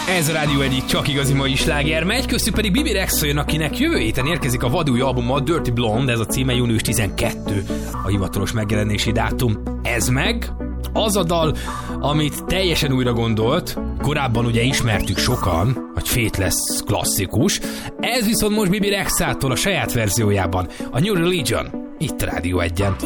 Ez a Rádió egyik csak igazi mai sláger megy, köztük pedig Bibi Rexha jön, akinek jövő héten érkezik a vadúj albuma, Dirty Blonde, ez a címe, június 12 a hivatalos megjelenési dátum. Ez meg az a dal, amit teljesen újra gondolt, korábban ugye ismertük sokan, hogy Fate lesz klasszikus, ez viszont most Bibi Rexhától a saját verziójában, a New Religion, itt a Rádió 1-en.